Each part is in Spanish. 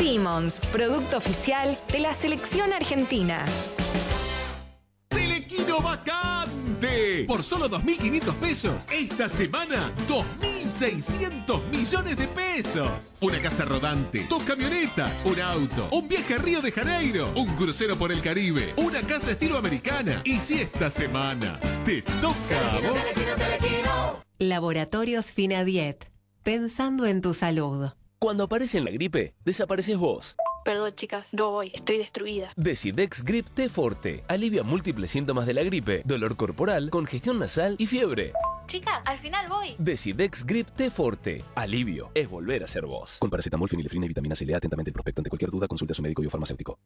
Simmons, producto oficial de la selección argentina. Telequino vacante. Por solo 2.500 pesos. Esta semana, 2.600 millones de pesos. Una casa rodante, 2 camionetas, un auto, un viaje a Río de Janeiro, un crucero por el Caribe, una casa estilo americana. Y si esta semana te toca a vos. Laboratorios Finadiet. Pensando en tu salud. Cuando aparece en la gripe, desapareces vos. Perdón, chicas, no voy, estoy destruida. Decidex Grip T Forte alivia múltiples síntomas de la gripe, dolor corporal, congestión nasal y fiebre. Chicas, al final voy. Decidex Grip T Forte. Alivio es volver a ser vos. Con paracetamol, fenilefrina y vitamina C. Lea atentamente el prospecto. Ante cualquier duda, consulte a su médico y o farmacéutico.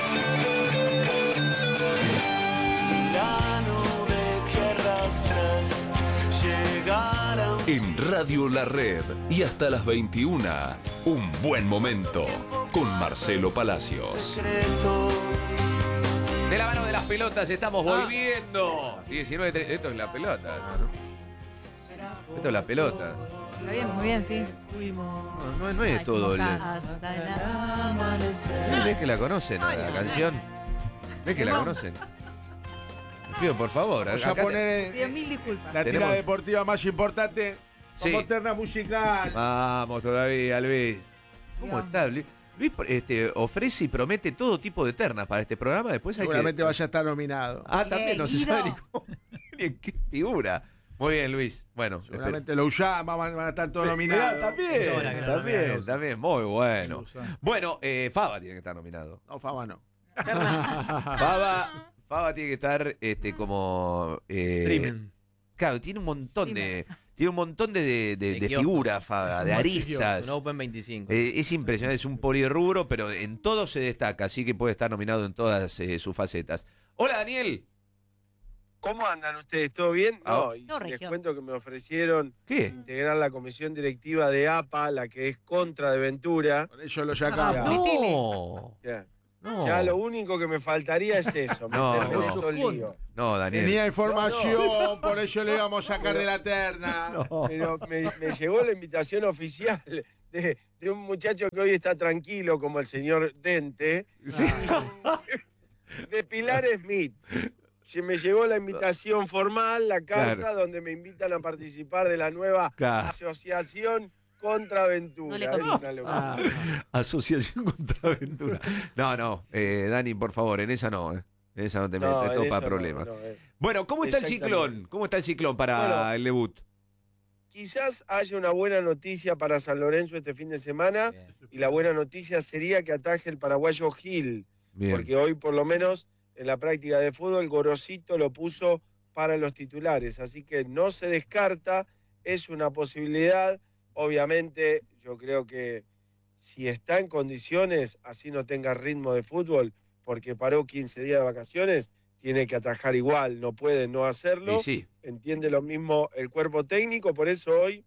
En Radio La Red y hasta las 21, un buen momento con Marcelo Palacios. De la mano de las pelotas estamos volviendo. 19-3. Esto es la pelota. Esto es la pelota. Está bien, muy bien, sí. No es todo el... Hasta el amanecer. ¿Ves que la conocen la canción? ¿Ves que la conocen? Pido, por favor. Voy a poner Pido mil disculpas. la tira deportiva más importante Sí. como terna musical. Vamos todavía, Luis. ¿Cómo está, Luis? Luis ofrece y promete todo tipo de ternas para este programa. Después hay Seguramente que... vaya a estar nominado. También no se sabe ni cómo, ni en qué figura. Muy bien, Luis. Bueno, Seguramente lo Llama, van a estar todos nominados. También, muy bueno. Bueno, Faba tiene que estar nominado. No, Faba no. Faba tiene que estar como Streaming. Claro, tiene un montón de figuras, Faba, de aristas. Un Open 25. Es impresionante, es un polirrubro, pero en todo se destaca, así que puede estar nominado en todas sus facetas. Hola, Daniel. ¿Cómo andan ustedes? ¿Todo bien? No, y No, les Regio. cuento que me ofrecieron ¿Qué? integrar la comisión directiva de APA, la que es contra de Ventura. Por eso lo sacamos. No. Ya, No. ya lo único que me faltaría es eso, meterme en esos líos. No, Daniel. Tenía información, por eso le íbamos a sacar de la terna. Pero me llegó la invitación oficial de un muchacho que hoy está tranquilo, como el señor Dente, de Pilar Smith. Me llegó la invitación formal, la carta, Claro. donde me invitan a participar de la nueva Claro. asociación contra Ventura. No le Es conozco. una locura. Asociación contra Aventura. No, Dani, por favor, en esa no. En esa no te metes, en topa eso problemas. no, Bueno, ¿cómo está el Exactamente. ciclón? ¿Cómo está el ciclón para Bueno. el debut? Quizás haya una buena noticia para San Lorenzo este fin de semana, y la buena noticia sería que ataje el paraguayo Gil, Bien. porque hoy por lo menos en la práctica de fútbol Gorosito lo puso para los titulares, así que no se descarta, es una posibilidad. Obviamente yo creo que si está en condiciones, así no tenga ritmo de fútbol, porque paró 15 días de vacaciones, tiene que atajar igual, no puede no hacerlo. Y sí. Entiende lo mismo el cuerpo técnico, por eso hoy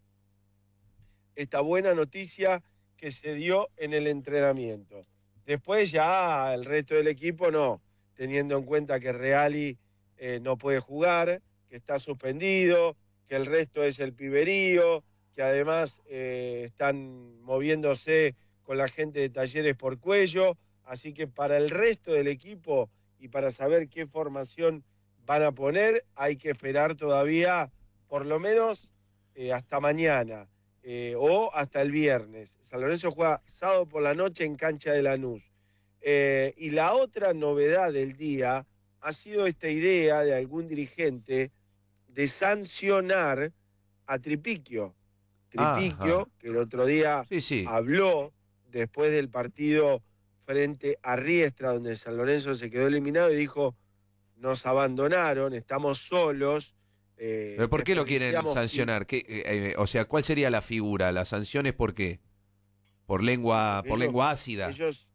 esta buena noticia que se dio en el entrenamiento. Después ya el resto del equipo no, teniendo en cuenta que Reali no puede jugar, que está suspendido, que el resto es el piberío, que además están moviéndose con la gente de Talleres por Cuello, así que para el resto del equipo y para saber qué formación van a poner, hay que esperar todavía por lo menos hasta mañana o hasta el viernes. San Lorenzo juega sábado por la noche en cancha de Lanús. Y la otra novedad del día ha sido esta idea de algún dirigente de sancionar a Tripiquio. Tripiquio, Ajá. que el otro día habló después del partido frente a Riestra, donde San Lorenzo se quedó eliminado, y dijo: nos abandonaron, estamos solos. ¿Pero por qué lo quieren sancionar? O sea, ¿cuál sería la figura? ¿Las sanciones por qué? ¿Por lengua ácida?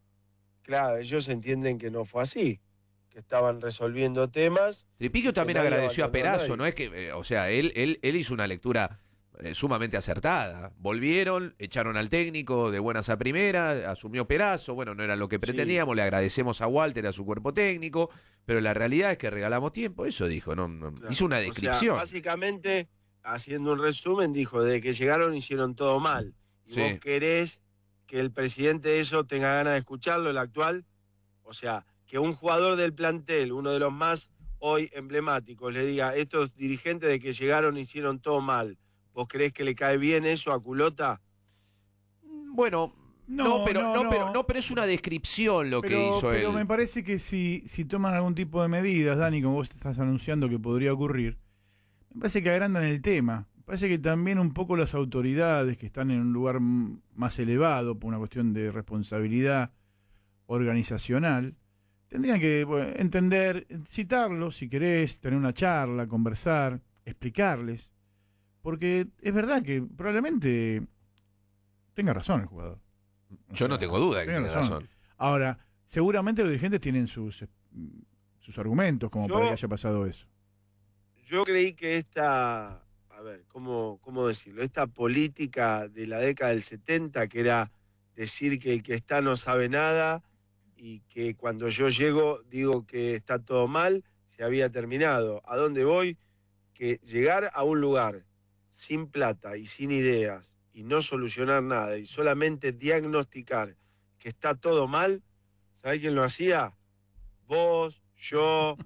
Ellos entienden que no fue así, que estaban resolviendo temas. Tripiquio también nadie agradeció a abandonó a Perazo, nadie. ¿no? Es que, o sea, él hizo una lectura sumamente acertada. Volvieron, echaron al técnico de buenas a primeras, asumió Perazo, bueno, no era lo que pretendíamos, le agradecemos a Walter, a su cuerpo técnico, pero la realidad es que regalamos tiempo, eso dijo, hizo una descripción. O sea, básicamente, haciendo un resumen, dijo: de que llegaron hicieron todo mal. Y Sí. vos querés que el presidente de eso tenga ganas de escucharlo, el actual. O sea, que un jugador del plantel, uno de los más hoy emblemáticos, le diga, estos dirigentes de que llegaron hicieron todo mal. ¿Vos creés que le cae bien eso a Culota? Bueno, pero es una descripción lo que hizo él. Pero me parece que si toman algún tipo de medidas, Dani, como vos estás anunciando que podría ocurrir, me parece que agrandan el tema. Me parece que también un poco las autoridades que están en un lugar más elevado por una cuestión de responsabilidad organizacional, tendrían que entender, citarlos si querés, tener una charla, conversar, explicarles, porque es verdad que probablemente tenga razón el jugador. Yo no tengo duda de que tiene razón. Ahora, seguramente los dirigentes tienen sus argumentos como para que haya pasado eso. Yo creí que esta, a ver, ¿cómo decirlo? Esta política de la década del 70, que era decir que el que está no sabe nada y que cuando yo llego digo que está todo mal, se había terminado. ¿A dónde voy? Que llegar a un lugar sin plata y sin ideas y no solucionar nada y solamente diagnosticar que está todo mal, ¿sabés quién lo hacía? Vos, yo,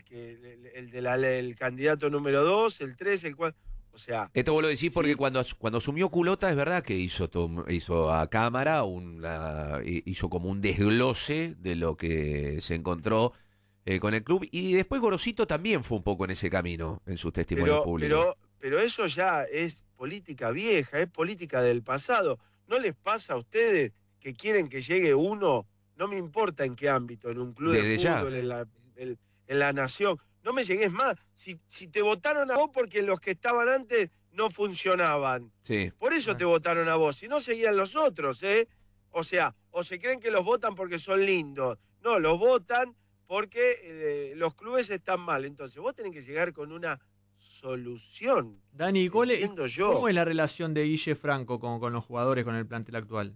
el candidato número 2, el 3, el 4, o sea... Esto vos lo decís porque cuando asumió Culota es verdad que hizo a cámara, hizo como un desglose de lo que se encontró con el club, y después Gorosito también fue un poco en ese camino, en sus testimonios públicos. Pero eso ya es política vieja, es política del pasado. ¿No les pasa a ustedes que quieren que llegue uno, no me importa en qué ámbito, en un club de fútbol, en la nación? No me llegues más. Si te votaron a vos porque los que estaban antes no funcionaban. Sí. Por eso te votaron a vos. Si no, seguían los otros, ¿eh? O sea, o se creen que los votan porque son lindos. No, los votan porque los clubes están mal. Entonces, vos tenés que llegar con una solución. Dani, ¿cómo es la relación de Guille Franco con los jugadores, con el plantel actual?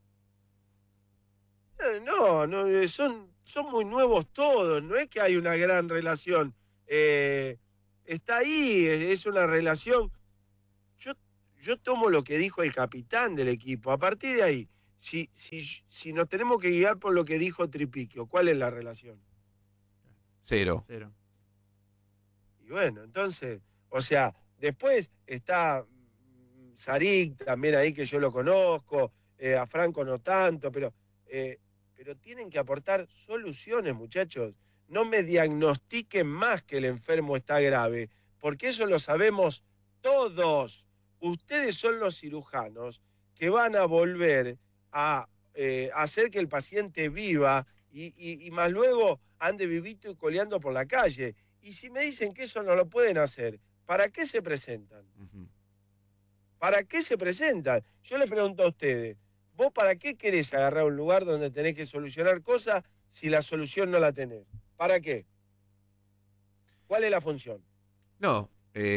No, son muy nuevos todos, no es que hay una gran relación. Está ahí, es una relación. Yo tomo lo que dijo el capitán del equipo. A partir de ahí, si nos tenemos que guiar por lo que dijo Tripiquio, ¿cuál es la relación? Cero. Y bueno, entonces, o sea, después está Sarik también ahí, que yo lo conozco, a Franco no tanto, pero tienen que aportar soluciones, muchachos. No me diagnostiquen más que el enfermo está grave, porque eso lo sabemos todos. Ustedes son los cirujanos que van a volver a hacer que el paciente viva y más luego ande vivito y coleando por la calle. Y si me dicen que eso no lo pueden hacer, ¿para qué se presentan? ¿Para qué se presentan? Yo le pregunto a ustedes, ¿vos para qué querés agarrar un lugar donde tenés que solucionar cosas si la solución no la tenés? ¿Para qué? ¿Cuál es la función? No,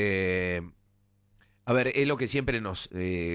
a ver, es lo que siempre nos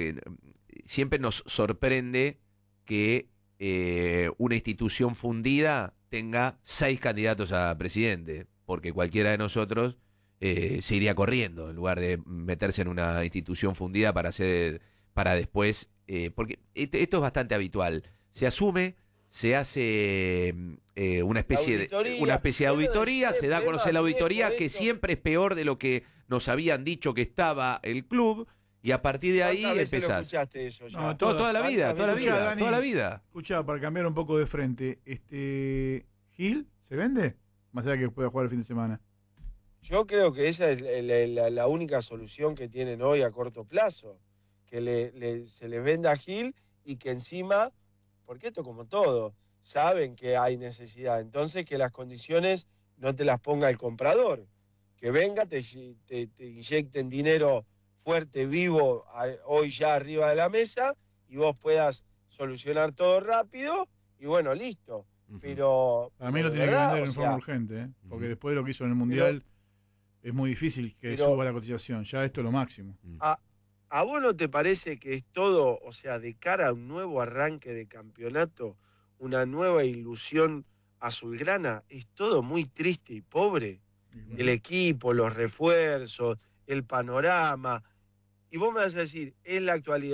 sorprende que una institución fundida tenga 6 candidatos a presidente, porque cualquiera de nosotros se iría corriendo en lugar de meterse en una institución fundida para después, porque esto es bastante habitual. Se asume, se hace una especie de auditoría, se da a conocer la auditoría, que siempre es peor de lo que nos habían dicho que estaba el club, y a partir de ahí empezás. Eso ya? No, toda la vida. Escuchá, para cambiar un poco de frente, ¿Gil se vende? Más allá que pueda jugar el fin de semana. Yo creo que esa es la única solución que tienen hoy a corto plazo, que se les venda a Gil y que encima, porque esto como todo, saben que hay necesidad, entonces que las condiciones no te las ponga el comprador, que venga, te inyecten dinero fuerte, vivo, hoy ya arriba de la mesa, y vos puedas solucionar todo rápido, y bueno, listo. Pero a mí lo tiene que vender en forma urgente, porque después de lo que hizo en el Mundial es muy difícil que suba la cotización. Ya esto es lo máximo. ¿A vos no te parece que es todo, o sea, de cara a un nuevo arranque de campeonato, una nueva ilusión azulgrana, es todo muy triste y pobre? El equipo, los refuerzos, el panorama. Y vos me vas a decir, es la actualidad.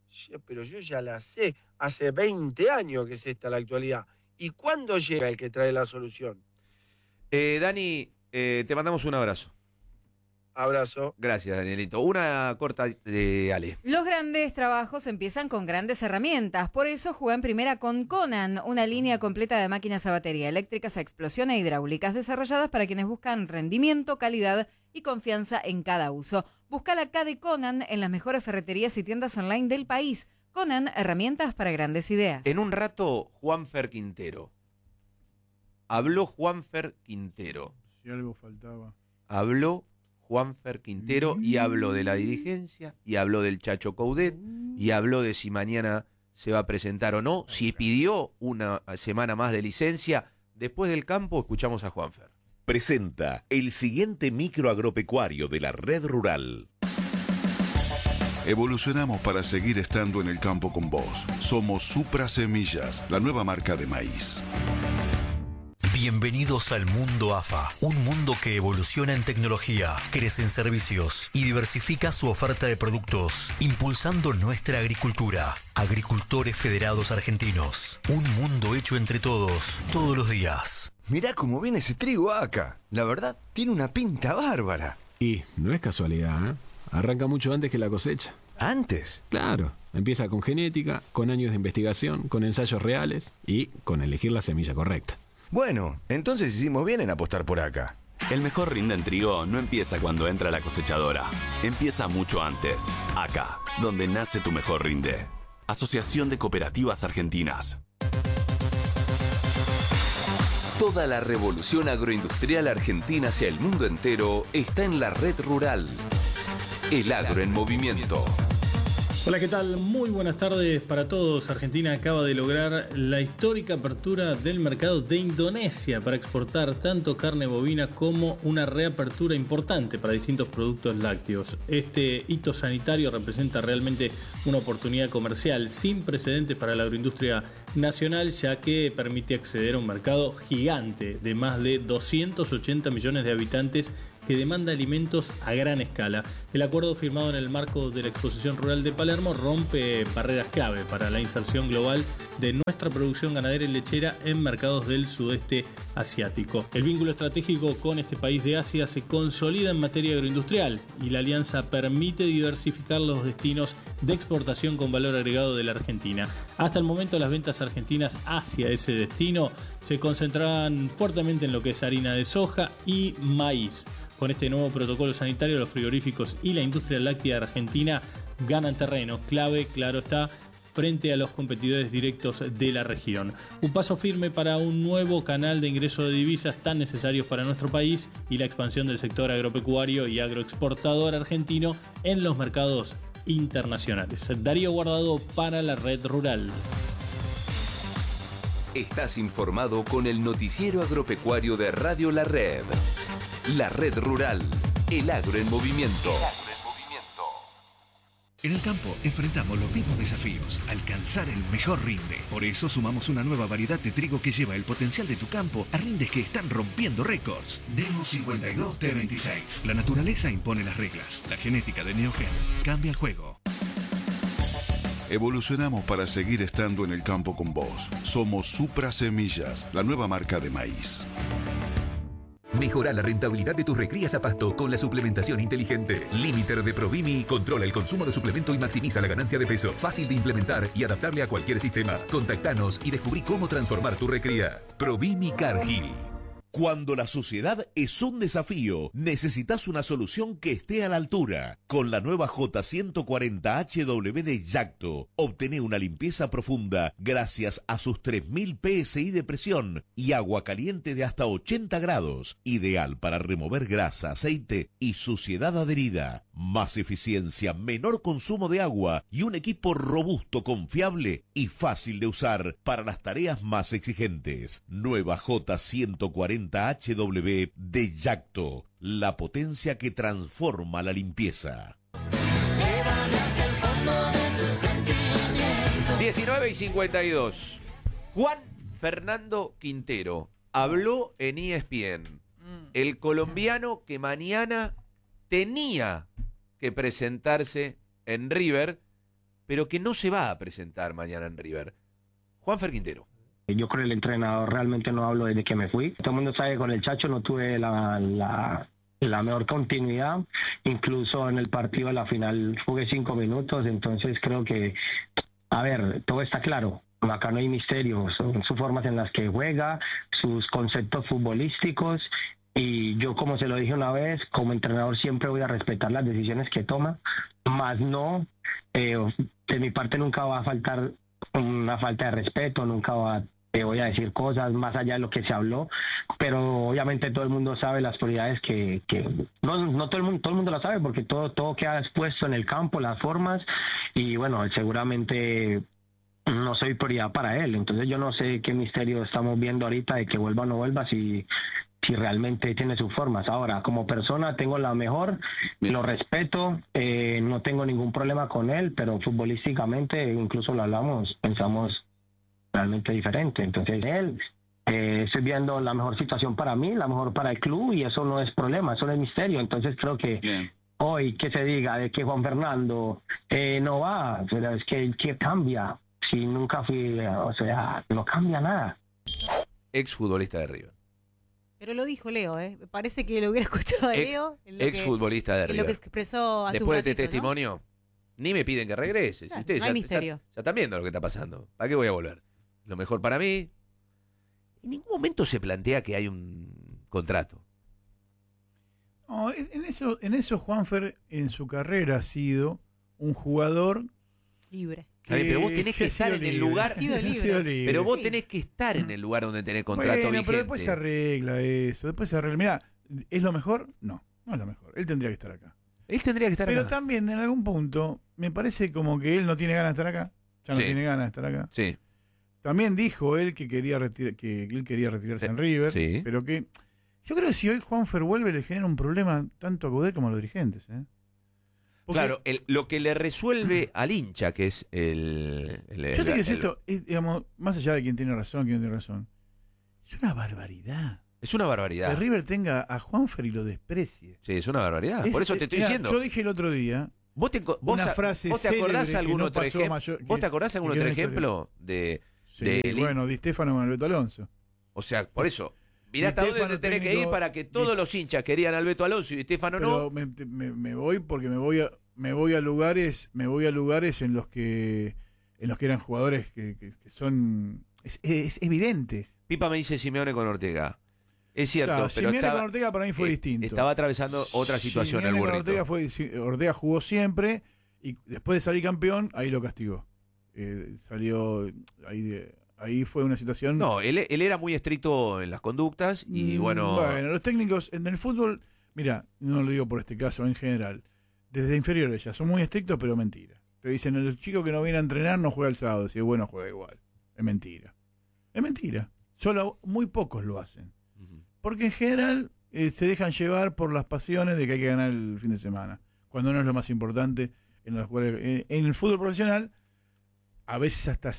Pero yo ya la sé, hace 20 años que es esta la actualidad. ¿Y cuándo llega el que trae la solución? Dani, te mandamos un abrazo. Abrazo. Gracias, Danielito. Una corta de Ale. Los grandes trabajos empiezan con grandes herramientas. Por eso juega en primera con Conan, una línea completa de máquinas a batería, eléctricas a explosión e hidráulicas, desarrolladas para quienes buscan rendimiento, calidad y confianza en cada uso. Busca la K de Conan en las mejores ferreterías y tiendas online del país. Conan, herramientas para grandes ideas. En un rato, Juanfer Quintero. Habló Juanfer Quintero. Si algo faltaba. Habló Juanfer Quintero y habló de la dirigencia, y habló del Chacho Coudet, y habló de si mañana se va a presentar o no, si pidió una semana más de licencia. Después del campo, escuchamos a Juanfer. Presenta el siguiente micro agropecuario de la Red Rural. Evolucionamos para seguir estando en el campo con vos. Somos Supra Semillas, la nueva marca de maíz. Bienvenidos al mundo AFA, un mundo que evoluciona en tecnología, crece en servicios y diversifica su oferta de productos, impulsando nuestra agricultura. Agricultores Federados Argentinos, un mundo hecho entre todos, todos los días. Mirá cómo viene ese trigo acá. La verdad, tiene una pinta bárbara. Y no es casualidad, ¿eh? Arranca mucho antes que la cosecha. ¿Antes? Claro. Empieza con genética, con años de investigación, con ensayos reales y con elegir la semilla correcta. Bueno, entonces hicimos bien en apostar por acá. El mejor rinde en trigo no empieza cuando entra la cosechadora. Empieza mucho antes. Acá, donde nace tu mejor rinde. Asociación de Cooperativas Argentinas. Toda la revolución agroindustrial argentina hacia el mundo entero está en la Red Rural. El agro en movimiento. Hola, ¿qué tal? Muy buenas tardes para todos. Argentina acaba de lograr la histórica apertura del mercado de Indonesia para exportar tanto carne bovina como una reapertura importante para distintos productos lácteos. Este hito sanitario representa realmente una oportunidad comercial sin precedentes para la agroindustria nacional, ya que permite acceder a un mercado gigante de más de 280 millones de habitantes que demanda alimentos a gran escala. El acuerdo firmado en el marco de la Exposición Rural de Palermo rompe barreras clave para la inserción global de nuestra producción ganadera y lechera en mercados del sudeste asiático. El vínculo estratégico con este país de Asia se consolida en materia agroindustrial y la alianza permite diversificar los destinos de exportación con valor agregado de la Argentina. Hasta el momento, las ventas argentinas hacia ese destino se concentraban fuertemente en lo que es harina de soja y maíz. Con este nuevo protocolo sanitario, los frigoríficos y la industria láctea argentina ganan terreno clave, claro está, frente a los competidores directos de la región. Un paso firme para un nuevo canal de ingreso de divisas tan necesarios para nuestro país y la expansión del sector agropecuario y agroexportador argentino en los mercados internacionales. Darío Guardado para la Red Rural. Estás informado con el noticiero agropecuario de Radio La Red. La Red Rural, el agro en movimiento. En el campo enfrentamos los mismos desafíos, alcanzar el mejor rinde. Por eso sumamos una nueva variedad de trigo que lleva el potencial de tu campo a rindes que están rompiendo récords. Neo 52 T26. La naturaleza impone las reglas. La genética de Neogen cambia el juego. Evolucionamos para seguir estando en el campo con vos. Somos Supra Semillas, la nueva marca de maíz. Mejora la rentabilidad de tus recrías a pasto con la suplementación inteligente. Limiter de Provimi controla el consumo de suplemento y maximiza la ganancia de peso. Fácil de implementar y adaptable a cualquier sistema. Contactanos y descubrí cómo transformar tu recría. Provimi Cargill. Cuando la suciedad es un desafío, necesitas una solución que esté a la altura. Con la nueva J140HW de Yacto, obtené una limpieza profunda gracias a sus 3000 PSI de presión y agua caliente de hasta 80 grados. Ideal para remover grasa, aceite y suciedad adherida. Más eficiencia, menor consumo de agua y un equipo robusto, confiable y fácil de usar para las tareas más exigentes. Nueva J140HW de Yacto, la potencia que transforma la limpieza. 19:52. Juan Fernando Quintero habló en ESPN. El colombiano que mañana tenía que presentarse en River, pero que no se va a presentar mañana en River. Juanfer Quintero. Yo con el entrenador realmente no hablo desde que me fui. Todo el mundo sabe que con el Chacho no tuve la mejor continuidad. Incluso en el partido de la final jugué 5 minutos, entonces creo que, a ver, todo está claro. Acá no hay misterio, son sus formas en las que juega, sus conceptos futbolísticos, y yo, como se lo dije una vez, como entrenador siempre voy a respetar las decisiones que toma, más no, de mi parte nunca va a faltar una falta de respeto, te voy a decir cosas más allá de lo que se habló, pero obviamente todo el mundo sabe las prioridades que no todo el mundo lo sabe, porque todo queda expuesto en el campo, las formas, y bueno, seguramente no soy prioridad para él, entonces yo no sé qué misterio estamos viendo ahorita de que vuelva o no vuelva, si realmente tiene sus formas. Ahora, como persona tengo la mejor, lo respeto, no tengo ningún problema con él, pero futbolísticamente, incluso lo hablamos, pensamos realmente diferente. Entonces él, estoy viendo la mejor situación para mí, la mejor para el club, y eso no es problema, eso no es misterio. Entonces creo que hoy que se diga de que Juan Fernando no va, pero es que cambia, si nunca fui, o sea, no cambia nada. Exfutbolista de River. Pero lo dijo Leo, Me parece que lo hubiera escuchado a Leo. Exfutbolista de River. En lo que expresó hace Después un ratito, de este testimonio, ni me piden que regrese. Si ustedes no hay misterio. ya están viendo lo que está pasando. ¿Para qué voy a volver? Lo mejor para mí. En ningún momento se plantea que hay un contrato. No, en eso Juanfer en su carrera ha sido un jugador libre. Pero vos tenés que estar en el lugar. Libre. Pero vos tenés que estar en el lugar donde tenés contrato vigente. Pero después se arregla eso. Después se arregla. Mirá, ¿es lo mejor? No es lo mejor. Él tendría que estar acá. Pero también en algún punto me parece como que él no tiene ganas de estar acá. Ya no tiene ganas de estar acá. Sí. También dijo él que él quería retirarse en River. Sí. Pero que yo creo que si hoy Juanfer vuelve le genera un problema tanto a Coudet como a los dirigentes. Porque, claro, lo que le resuelve al hincha, que es el yo te quiero decir esto, digamos, más allá de quién tiene razón, es una barbaridad. Es una barbaridad. Que River tenga a Juanfer y lo desprecie. Sí, es una barbaridad. Por eso te estoy diciendo. Yo dije el otro día. ¿Vos te acordás algún otro ejemplo de bueno, Di Stéfano con Alberto Alonso? O sea, por eso. Mirá hasta dónde tenés que ir para que todos los hinchas querían a Alberto Alonso y Di Stéfano no. Me voy porque me voy a lugares en los que eran jugadores que son es evidente. Pipa me dice Simeone con Ortega. Es cierto, claro, pero Simeone con Ortega para mí fue distinto. Estaba atravesando otra situación el burrito. Ortega jugó siempre y después de salir campeón, ahí lo castigó. Salió ahí fue una situación. No, él era muy estricto en las conductas y bueno. Bueno, los técnicos en el fútbol, mira, no lo digo por este caso, en general, desde inferiores ya son muy estrictos, pero mentira. Te dicen, el chico que no viene a entrenar no juega el sábado, si es bueno juega igual. Es mentira. Es mentira. Solo muy pocos lo hacen. Porque en general se dejan llevar por las pasiones de que hay que ganar el fin de semana, cuando no es lo más importante en el fútbol profesional. A veces hasta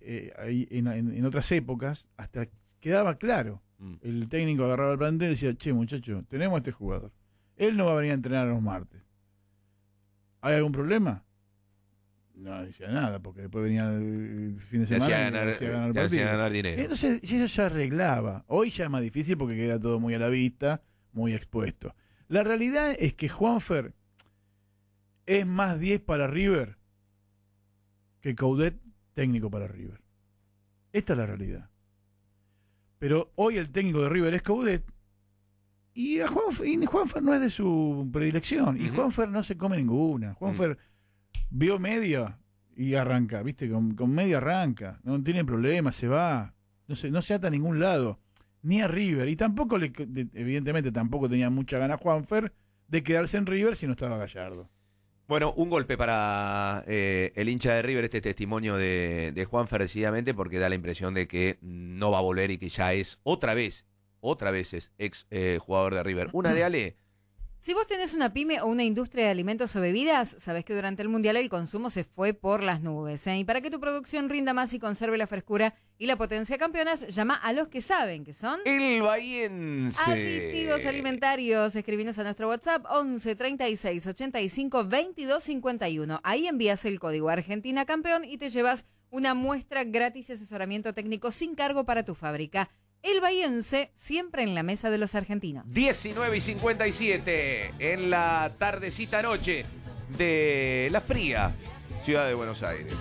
en otras épocas hasta quedaba claro. El técnico agarraba el plantel y decía, che muchacho, tenemos a este jugador, él no va a venir a entrenar los martes, ¿hay algún problema? No decía nada, porque después venía el fin de semana y hacía ganar dinero. Entonces eso se arreglaba. Hoy ya es más difícil porque queda todo muy a la vista, muy expuesto. La realidad es que Juanfer es más 10 para River que Coudet técnico para River. Esta es la realidad. Pero hoy el técnico de River es Coudet y Juanfer no es de su predilección. Y Juanfer no se come ninguna. Juanfer vio media y arranca, ¿viste? Con media arranca. No tiene problema, se va. No se ata a ningún lado. Ni a River. Y tampoco, evidentemente, tampoco tenía mucha gana Juanfer de quedarse en River si no estaba Gallardo. Bueno, un golpe para el hincha de River, este testimonio de Juanfer, decididamente, porque da la impresión de que no va a volver y que ya es otra vez es ex jugador de River. Una de Ale. Si vos tenés una pyme o una industria de alimentos o bebidas, sabés que durante el Mundial el consumo se fue por las nubes. Y para que tu producción rinda más y conserve la frescura y la potencia campeonas, llama a los que saben, que son... El Bahiense. Aditivos alimentarios. Escribinos a nuestro WhatsApp 11 36 85 22 51. Ahí envías el código Argentina Campeón y te llevas una muestra gratis y asesoramiento técnico sin cargo para tu fábrica. El Bahiense, siempre en la mesa de los argentinos. 19:57 en la tardecita noche de la fría ciudad de Buenos Aires.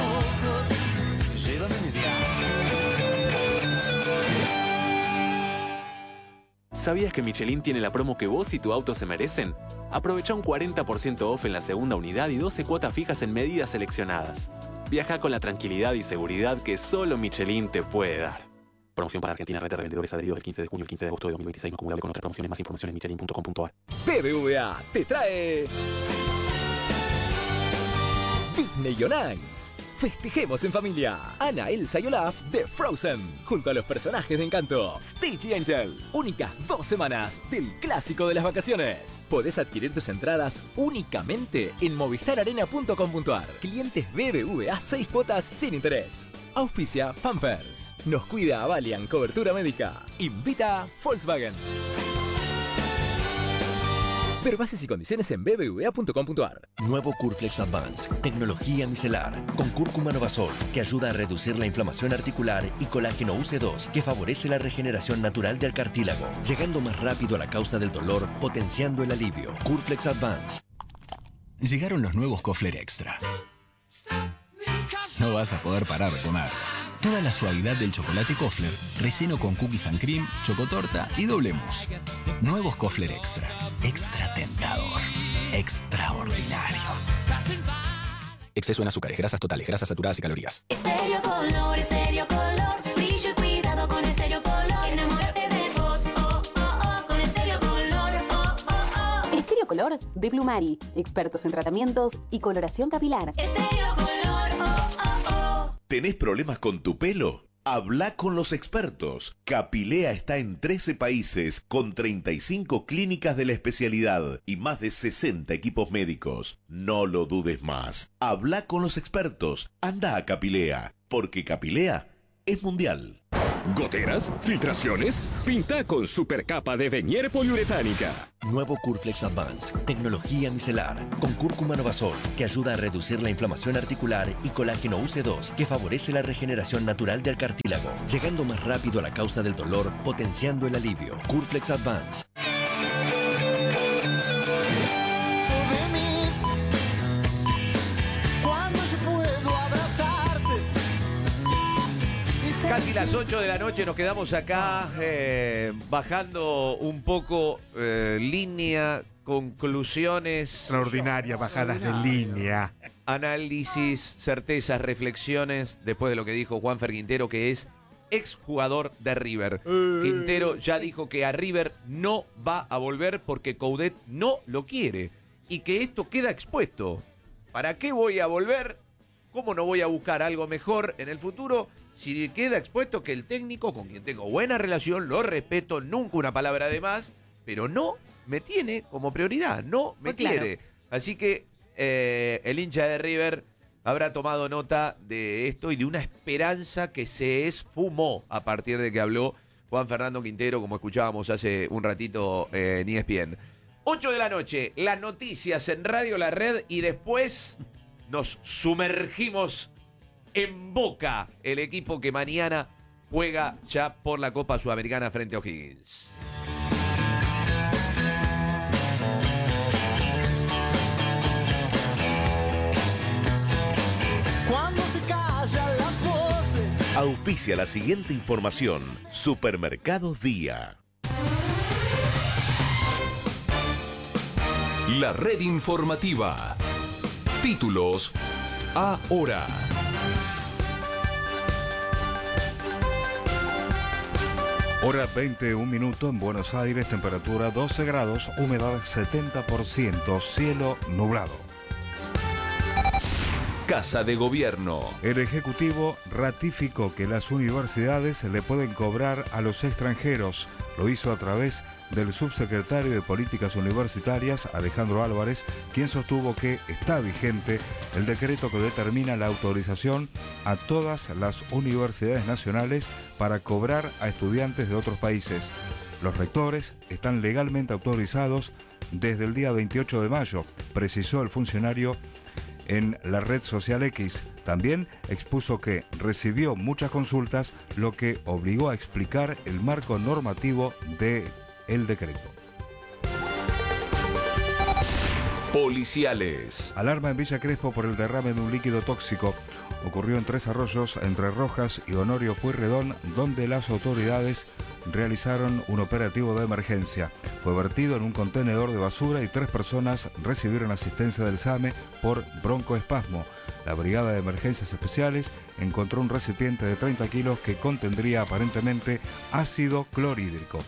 ¿Sabías que Michelin tiene la promo que vos y tu auto se merecen? Aprovecha un 40% off en la segunda unidad y 12 cuotas fijas en medidas seleccionadas. Viaja con la tranquilidad y seguridad que solo Michelin te puede dar. Promoción para Argentina, red de revendedores adheridos del 15 de junio al 15 de agosto de 2026, no acumulable con otras promociones. Más información en michelin.com.ar. BBVA te trae Disney on Ice. Festejemos en familia. Anna, Elsa y Olaf de Frozen, junto a los personajes de Encanto, Stitch y Angel. Únicas 2 semanas del clásico de las vacaciones. Podés adquirir tus entradas únicamente en movistararena.com.ar. Clientes BBVA 6 cuotas sin interés. Auspicia Pampers. Nos cuida Avalian Cobertura Médica. Invita Volkswagen. Ver bases y condiciones en bbva.com.ar. Nuevo Curflex Advance, tecnología micelar, con cúrcuma novasol, que ayuda a reducir la inflamación articular, y colágeno UC2, que favorece la regeneración natural del cartílago, llegando más rápido a la causa del dolor, potenciando el alivio. Curflex Advance. Llegaron los nuevos Kofler Extra. No vas a poder parar de comer. Toda la suavidad del chocolate Kofler, relleno con cookies and cream, chocotorta y doble mousse. Nuevos Kofler Extra. Extra tentador. Extraordinario. Exceso en azúcares, grasas totales, grasas saturadas y calorías. Estéreo Color, brillo y cuidado con Estéreo Color. Enamórate de vos, oh, oh, oh, con Estéreo Color, oh, oh, oh. Estéreo Color de Plumari, expertos en tratamientos y coloración capilar. Estéreo Color, oh, oh, oh. ¿Tenés problemas con tu pelo? Habla con los expertos. Capilea está en 13 países con 35 clínicas de la especialidad y más de 60 equipos médicos. No lo dudes más. Habla con los expertos. Anda a Capilea, porque Capilea es mundial. ¿Goteras? ¿Filtraciones? Pinta con supercapa de Venier poliuretánica. Nuevo Curflex Advance, tecnología micelar, con cúrcuma novasol, que ayuda a reducir la inflamación articular, y colágeno UC2, que favorece la regeneración natural del cartílago, llegando más rápido a la causa del dolor, potenciando el alivio. Curflex Advance. Casi las 8 de la noche nos quedamos acá bajando un poco línea, conclusiones. Extraordinarias bajadas de línea. Análisis, certezas, reflexiones después de lo que dijo Juanfer Quintero, que es exjugador de River. Quintero ya dijo que a River no va a volver porque Coudet no lo quiere y que esto queda expuesto. ¿Para qué voy a volver? ¿Cómo no voy a buscar algo mejor en el futuro? Si queda expuesto que el técnico, con quien tengo buena relación, lo respeto, nunca una palabra de más, pero no me tiene como prioridad, no me quiere. Así que el hincha de River habrá tomado nota de esto y de una esperanza que se esfumó a partir de que habló Juan Fernando Quintero, como escuchábamos hace un ratito en ESPN. 8 de la noche, las noticias en Radio La Red y después nos sumergimos en Boca, el equipo que mañana juega ya por la Copa Sudamericana frente a O'Higgins. Cuando se callan las voces. Auspicia la siguiente información. Supermercados Día. La red informativa. Títulos ahora. Hora 21 minutos en Buenos Aires, temperatura 12 grados, humedad 70%, cielo nublado. Casa de Gobierno. El Ejecutivo ratificó que las universidades le pueden cobrar a los extranjeros. Lo hizo a través del subsecretario de Políticas Universitarias, Alejandro Álvarez, quien sostuvo que está vigente el decreto que determina la autorización a todas las universidades nacionales para cobrar a estudiantes de otros países. Los rectores están legalmente autorizados desde el día 28 de mayo, precisó el funcionario en la red social X. También expuso que recibió muchas consultas, lo que obligó a explicar el marco normativo del decreto. Policiales. Alarma en Villa Crespo por el derrame de un líquido tóxico. Ocurrió en Tres Arroyos, entre Rojas y Honorio Pueyrredón, donde las autoridades realizaron un operativo de emergencia. Fue vertido en un contenedor de basura y 3 personas recibieron asistencia del SAME por broncoespasmo. La Brigada de Emergencias Especiales encontró un recipiente de 30 kilos que contendría aparentemente ácido clorhídrico.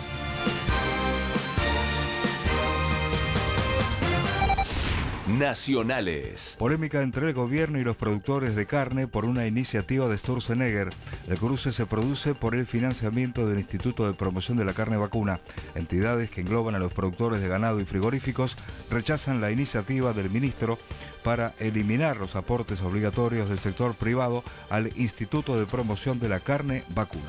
Nacionales. Polémica entre el gobierno y los productores de carne por una iniciativa de Sturzenegger. El cruce se produce por el financiamiento del Instituto de Promoción de la Carne Vacuna. Entidades que engloban a los productores de ganado y frigoríficos rechazan la iniciativa del ministro para eliminar los aportes obligatorios del sector privado al Instituto de Promoción de la Carne Vacuna.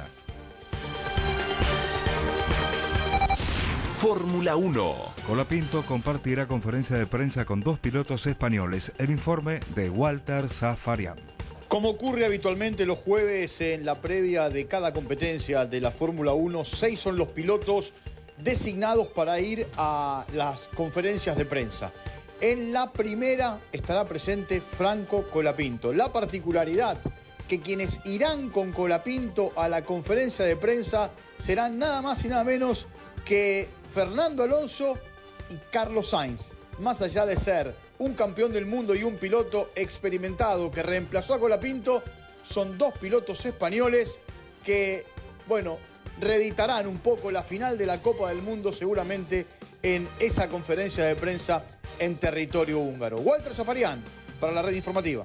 Fórmula 1. Colapinto compartirá conferencia de prensa con 2 pilotos españoles. El informe de Walter Zafarian. Como ocurre habitualmente los jueves en la previa de cada competencia de la Fórmula 1, 6 son los pilotos designados para ir a las conferencias de prensa. En la primera estará presente Franco Colapinto. La particularidad que quienes irán con Colapinto a la conferencia de prensa serán nada más y nada menos que Fernando Alonso y Carlos Sainz. Más allá de ser un campeón del mundo y un piloto experimentado que reemplazó a Colapinto, son 2 pilotos españoles que, bueno, reeditarán un poco la final de la Copa del Mundo seguramente en esa conferencia de prensa en territorio húngaro. Walter Zafarian, para la red informativa.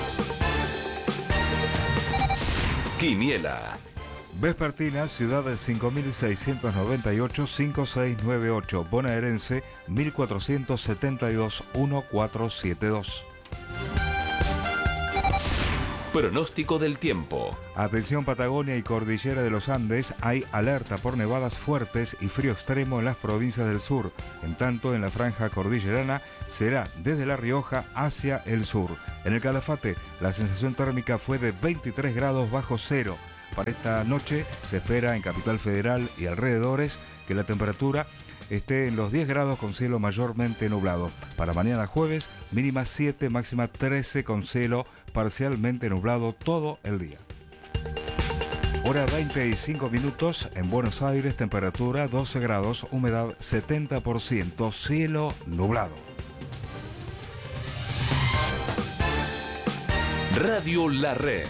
Quiniela. Vespertina, Ciudad 5698-5698, Bonaerense 1472-1472. Pronóstico del tiempo. Atención Patagonia y Cordillera de los Andes, hay alerta por nevadas fuertes y frío extremo en las provincias del sur. En tanto, en la franja cordillerana será desde La Rioja hacia el sur. En el Calafate, la sensación térmica fue de 23 grados bajo cero. Para esta noche se espera en Capital Federal y alrededores que la temperatura esté en los 10 grados con cielo mayormente nublado. Para mañana jueves, mínima 7, máxima 13 con cielo parcialmente nublado todo el día. Hora 25 minutos en Buenos Aires, temperatura 12 grados, humedad 70%, cielo nublado. Radio La Red.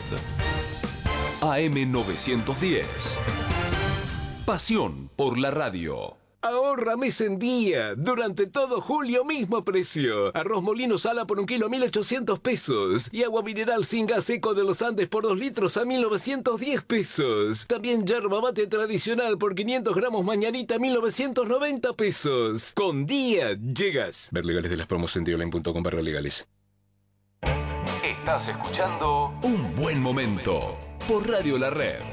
AM910. Pasión por la radio. Ahorra mes en día. Durante todo julio, mismo precio. Arroz molino sala por 1 kilo a 1.800 pesos. Y agua mineral sin gas seco de los Andes por 2 litros a 1.910 pesos. También yerba mate tradicional por 500 gramos mañanita a 1.990 pesos. Con día llegas. Ver legales de las promos en dioline.com/legales. Estás escuchando Un Buen Momento por Radio La Red.